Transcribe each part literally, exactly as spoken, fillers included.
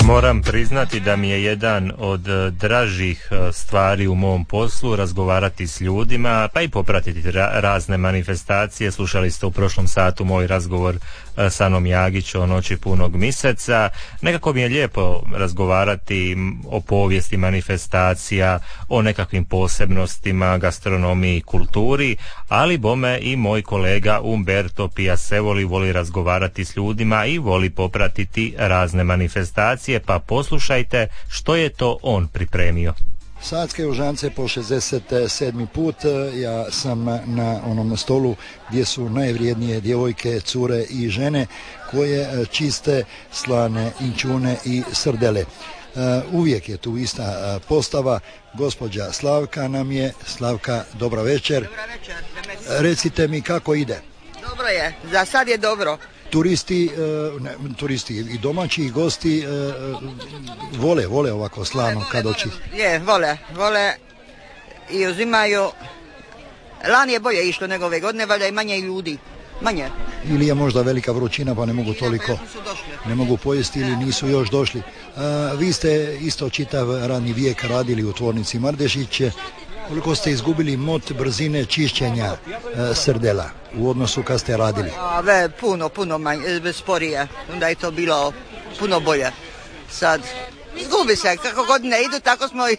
Moram priznati da mi je jedan od dražih stvari u mom poslu razgovarati s ljudima, pa i popratiti ra- razne manifestacije. Slušali ste u prošlom satu moj razgovor s Anom Jagić o Noći punog miseca. Nekako mi je lijepo razgovarati o povijesti manifestacija, o nekakvim posebnostima, gastronomiji, kulturi, ali bome i moj kolega Umberto Piasevoli voli razgovarati s ljudima i voli popratiti razne manifestacije, pa poslušajte što je to on pripremio. Sadske Užance po šezdeset sedmi put, ja sam na onom stolu gdje su najvrijednije djevojke, cure i žene koje čiste slane inćune i srdele. Uvijek je tu ista postava, gospođa Slavka nam je. Slavka, dobra večer. Dobra večer. Recite mi kako ide. Dobro je, za sad je dobro. Turisti, ne, turisti i domaći i gosti vole, vole ovako slavno kad oči. Je, vole, vole i uzimaju. Lani je bolje išlo nego ove godine, valjda i manje ljudi. Manje. Ili je možda velika vrućina pa ne mogu toliko, ne mogu pojesti ili nisu još došli. A, vi ste isto čitav radni vijek radili u tvornici Mardešić. Koliko ste izgubili mot brzine čišćenja e, srdela u odnosu kad ste radili? A, ve, puno, puno manj, sporije. Onda je to bilo puno bolje. Sad, izgubi se. Kako godine idu, tako smo i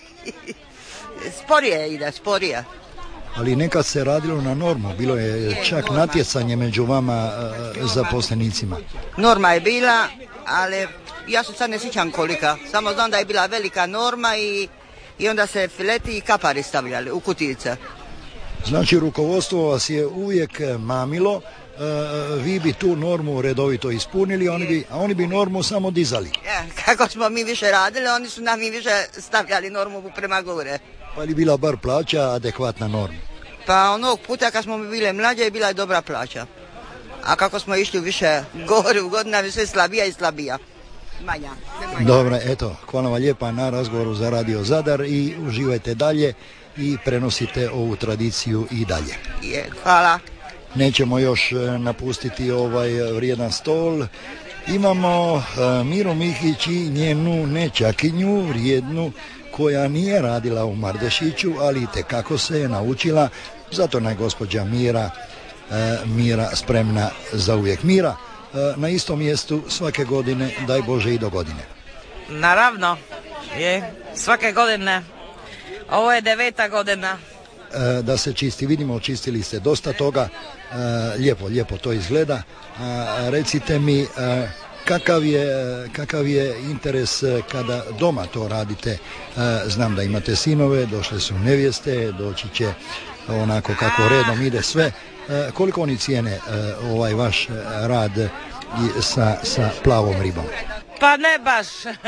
sporije ide, sporije. Ali nekad se radilo na normu, bilo je čak natjecanje među vama e, zaposlenicima. Norma je bila, ali ja se sad ne sjećam kolika. Samo znam da je bila velika norma i I onda se fileti i kapari stavljali u kutijice. Znači rukovodstvo vas je uvijek mamilo, e, vi bi tu normu redovito ispunili, oni bi, a oni bi normu samo dizali. Ja, kako smo mi više radili, oni su nam i više stavljali normu prema gore. Pa li bila bar plaća adekvatna norma? Pa onog puta kad smo mi bile mlađe je bila dobra plaća. A kako smo išli više gore u godinama, sve slabija i slabija. Manja, manja. Dobro, eto, hvala vam lijepa na razgovoru za Radio Zadar i uživajte dalje i prenosite ovu tradiciju i dalje. Je, hvala. Nećemo još napustiti ovaj vrijedan stol. Imamo uh, Miru Mihić i njenu nečakinju vrijednu koja nije radila u Mardešiću, ali itekako se je naučila, zato je gospođa Mira, uh, Mira spremna za uvijek. Mira, na istom mjestu svake godine, daj Bože i do godine. Naravno, je, svake godine. Ovo je deveta godina. E, da se čisti, vidimo, očistili ste dosta toga, e, lijepo, lijepo to izgleda. A, recite mi, a, kakav je, kakav je interes kada doma to radite? A, znam da imate sinove, došle su nevjeste, doći će onako kako redom ide sve. E, koliko oni cijene e, ovaj vaš rad i sa, sa plavom ribom? Pa ne baš,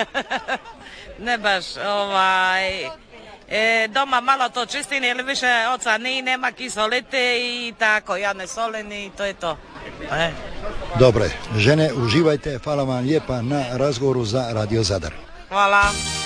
ne baš, ovaj, e, doma malo to čistim, jer više oca ni, nema kisolite i tako, ja ne solim i to je to. E. Dobre, žene, uživajte, hvala vam lijepa na razgovoru za Radio Zadar. Hvala.